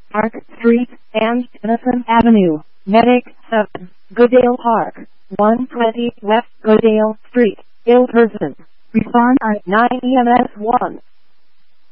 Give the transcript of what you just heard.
Park Street, and Tennyson Avenue, Medic 7, Goodale Park, 120 West Goodale Street, Ilverston. Respond at 9 EMS 1.